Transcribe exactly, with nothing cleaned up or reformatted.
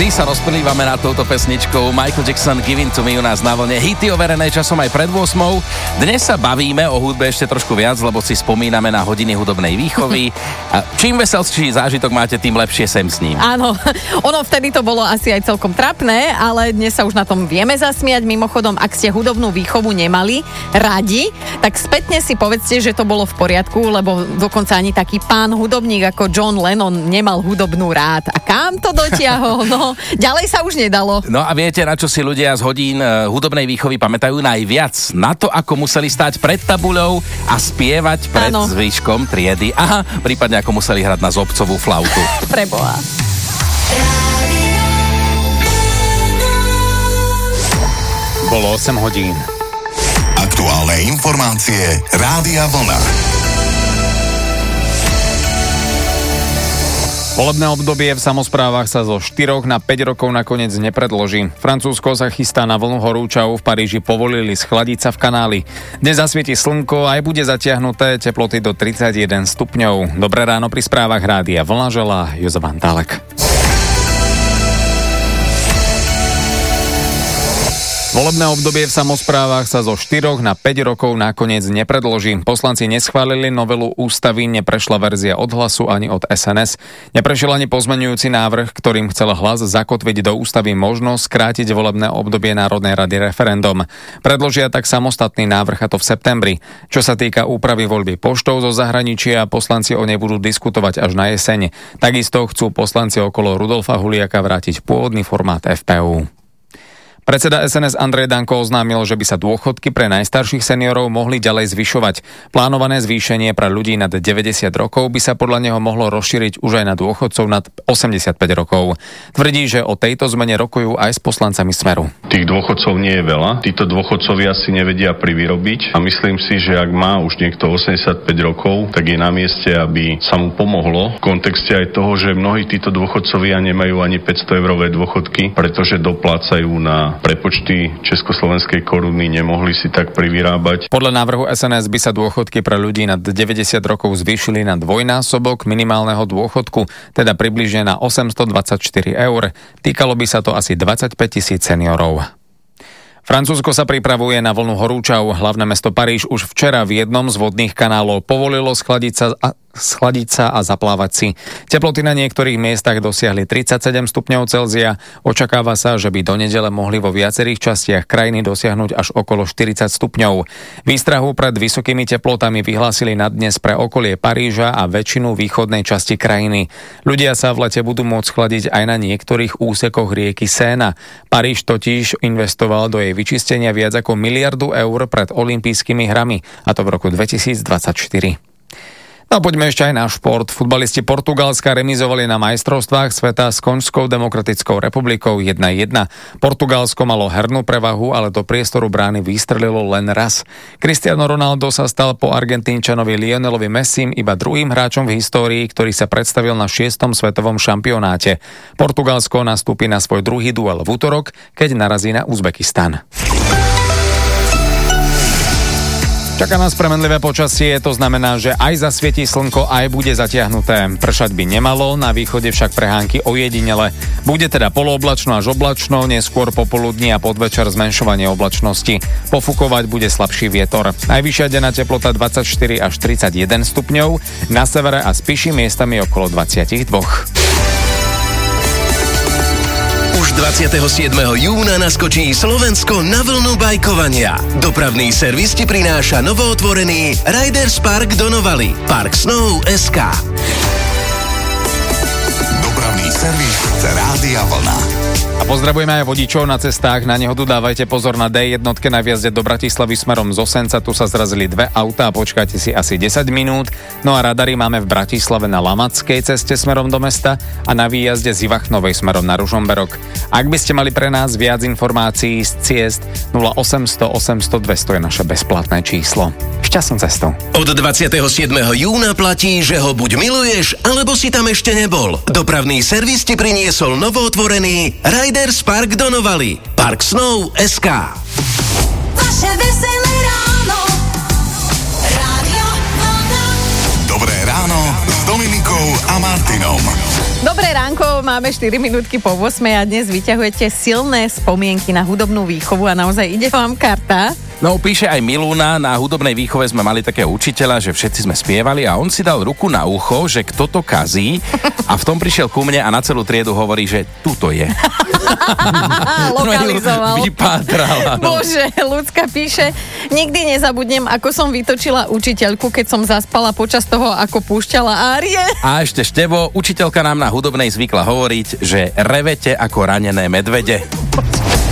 vždy sa rozplývame nad touto pesničkou. Michael Jackson, Give In To Me u nás na vlne. Hity overené časom aj pred ôsmou. Dnes sa bavíme o hudbe ešte trošku viac, lebo si spomíname na hodiny hudobnej výchovy. A čím veselší zážitok máte, tým lepšie sem s ním. Áno, ono vtedy to bolo asi aj celkom trapné, ale dnes sa už na tom vieme zasmiať. Mimochodom, ak ste hudobnú výchovu nemali radi, tak spätne si povedzte, že to bolo v poriadku, lebo dokonca ani taký pán hudobník ako John Lennon nemal hudobnú rád. A kam to dotiahol? No, ďalej sa už nedalo. No a viete, na čo si ľudia z hodín uh, hudobnej výchovy pamätajú najviac? Na to, ako museli stáť pred tabuľou a spievať pred ano. Zvyškom triedy. Aha, prípadne ako museli hrať na zobcovú flautu. Preboha. Bolo osem hodín. Aktuálne informácie Rádia Vlna. Volebné obdobie v samosprávach sa zo štyroch na päť rokov nakoniec nepredloží. Francúzsko sa chystá na vlnu horúčavu, v Paríži povolili schladiť sa v kanáli. Dnes zasvieti slnko a aj bude zatiahnuté, teploty do tridsaťjeden stupňov. Dobré ráno pri správach Rádia Vlna želá Jozef Antálek. Volebné obdobie v samosprávach sa zo štyroch na päť rokov nakoniec nepredloží. Poslanci neschválili novelu ústavy, neprešla verzia od Hlasu ani od es en es. Neprešiel ani pozmeňujúci návrh, ktorým chcel Hlas zakotviť do ústavy možnosť skrátiť volebné obdobie Národnej rady referendum. Predložia tak samostatný návrh, a to v septembri. Čo sa týka úpravy voľby poštou zo zahraničia, poslanci o nej budú diskutovať až na jeseň. Takisto chcú poslanci okolo Rudolfa Huliaka vrátiť pôvodný formát ef pé ú. Predseda es en es Andrej Danko oznámil, že by sa dôchodky pre najstarších seniorov mohli ďalej zvyšovať. Plánované zvýšenie pre ľudí nad deväťdesiat rokov by sa podľa neho mohlo rozšíriť už aj na dôchodcov nad osemdesiatpäť rokov. Tvrdí, že o tejto zmene rokujú aj s poslancami Smeru. Tých dôchodcov nie je veľa. Títo dôchodcovia si nevedia privyrobiť a myslím si, že ak má už niekto osemdesiatpäť rokov, tak je na mieste, aby sa mu pomohlo. V kontexte aj toho, že mnohí títo dôchodcovia nemajú ani päťsto eurové dôchodky, pretože doplácajú na prepočty československej koruny, nemohli si tak privyrábať. Podľa návrhu es en es by sa dôchodky pre ľudí nad deväťdesiat rokov zvýšili na dvojnásobok minimálneho dôchodku, teda približne na osemstodvadsaťštyri eur. Týkalo by sa to asi dvadsaťpäť tisíc seniorov. Francúzsko sa pripravuje na vlnu horúčav. Hlavné mesto Paríž už včera v jednom z vodných kanálov povolilo schladiť sa a, schladiť sa a zaplávať si. Teploty na niektorých miestach dosiahli tridsaťsedem stupňov Celzia. Očakáva sa, že by do nedele mohli vo viacerých častiach krajiny dosiahnuť až okolo štyridsať stupňov. Výstrahu pred vysokými teplotami vyhlásili na dnes pre okolie Paríža a väčšinu východnej časti krajiny. Ľudia sa v lete budú môcť chladiť aj na niektorých úsekoch rieky Séna. Paríž totiž investoval do jej vyčistenia viac ako miliardu eur pred olympijskými hrami, a to v roku dvetisícdvadsaťštyri. No poďme ešte aj na šport. Futbalisti Portugalska remizovali na majstrovstvách sveta s Konžskou demokratickou republikou jedna jedna. Portugalsko malo hernú prevahu, ale do priestoru brány vystrelilo len raz. Cristiano Ronaldo sa stal po Argentínčanovi Lionelovi Messim iba druhým hráčom v histórii, ktorý sa predstavil na šiestom svetovom šampionáte. Portugalsko nastúpi na svoj druhý duel v útorok, keď narazí na Uzbekistan. Čaká nás premenlivé počasie, to znamená, že aj zasvietí slnko, aj bude zatiahnuté. Pršať by nemalo, na východe však prehánky ojedinele. Bude teda polooblačno až oblačno, neskôr popoludní a podvečer zmenšovanie oblačnosti. Pofúkovať bude slabší vietor. Najvyššia denná teplota dvadsaťštyri až tridsaťjeden stupňov, na severe a spíši miestami okolo dvadsaťdva. Už dvadsiateho siedmeho júna naskočí Slovensko na vlnu bajkovania. Dopravný servis ti prináša novootvorený Riders Park do Novaly. Park Snow bodka es ká. Dopravný servis Rádia Vlna. A pozdravujeme aj vodičov na cestách. Na nehodu dávajte pozor na dé jedna na vjazde do Bratislavy smerom z Osenca. Tu sa zrazili dve autá a počkajte si asi desať minút. No a radary máme v Bratislave na Lamackej ceste smerom do mesta a na výjazde z Ivachnovej smerom na Ružomberok. Ak by ste mali pre nás viac informácií z ciest, nula osemsto osemsto dvesto je naše bezplatné číslo. Šťastnú cestu. Od dvadsiateho siedmeho júna platí, že ho buď miluješ, alebo si tam ešte nebol. Dopravný servis ti priniesol novootvorený Riders Park do Novaly. Park Snow bodka es ká. Vaše veselé ráno. Rádio Vlna. Dobré ráno s Dominikou a Martinom. Dobré ránko, máme štyri minútky po ôsmej a dnes vyťahujete silné spomienky na hudobnú výchovu a naozaj ide vám karta. No, píše aj Milúna, na hudobnej výchove sme mali takého učiteľa, že všetci sme spievali a on si dal ruku na ucho, že kto to kazí a v tom prišiel ku mne a na celú triedu hovorí, že tuto je. Lokalizoval. Vypátrala. No. Bože, Ľudská píše, nikdy nezabudnem, ako som vytočila učiteľku, keď som zaspala počas toho, ako púšťala árie. A ešte Števo, učiteľka nám na hudobnej zvykla hovoriť, že revete ako ranené medvede.